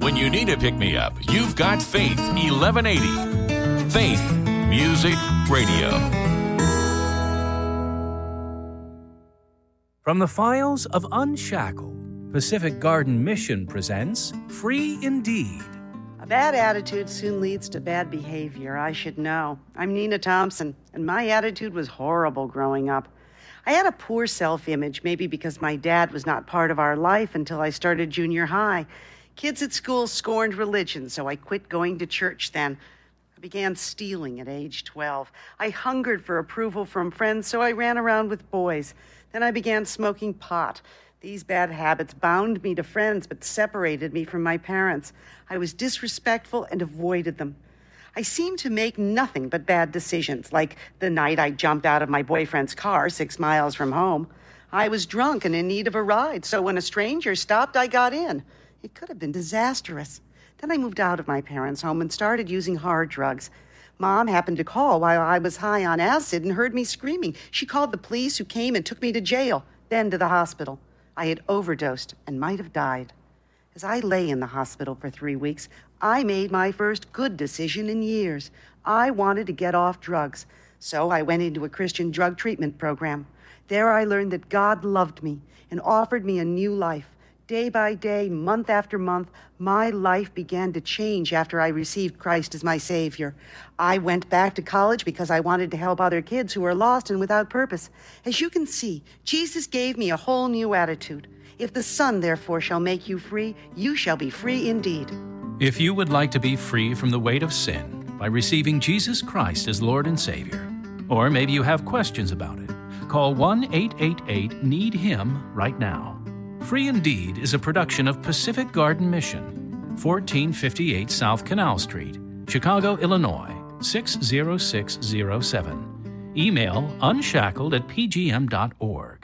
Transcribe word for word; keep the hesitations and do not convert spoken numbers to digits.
When you need a pick-me-up, you've got Faith eleven eighty. Faith Music Radio. From the files of Unshackled, Pacific Garden Mission presents Free Indeed. A bad attitude soon leads to bad behavior. I should know. I'm Nina Thompson, and my attitude was horrible growing up. I had a poor self-image, maybe because my dad was not part of our life until I started junior high. Kids at school scorned religion, so I quit going to church then. I began stealing at age twelve. I hungered for approval from friends, so I ran around with boys. Then I began smoking pot. These bad habits bound me to friends but separated me from my parents. I was disrespectful and avoided them. I seemed to make nothing but bad decisions, like the night I jumped out of my boyfriend's car six miles from home. I was drunk and in need of a ride, so when a stranger stopped, I got in. It could have been disastrous. Then I moved out of my parents' home and started using hard drugs. Mom happened to call while I was high on acid and heard me screaming. She called the police, who came and took me to jail, then to the hospital. I had overdosed and might have died. As I lay in the hospital for three weeks, I made my first good decision in years. I wanted to get off drugs, so I went into a Christian drug treatment program. There I learned that God loved me and offered me a new life. Day by day, month after month, my life began to change after I received Christ as my Savior. I went back to college because I wanted to help other kids who were lost and without purpose. As you can see, Jesus gave me a whole new attitude. If the Son, therefore, shall make you free, you shall be free indeed. If you would like to be free from the weight of sin by receiving Jesus Christ as Lord and Savior, or maybe you have questions about it, call one eight eight eight need him right now. Free Indeed is a production of Pacific Garden Mission, fourteen fifty-eight South Canal Street, Chicago, Illinois, six zero six zero seven. Email unshackled at p g m dot org.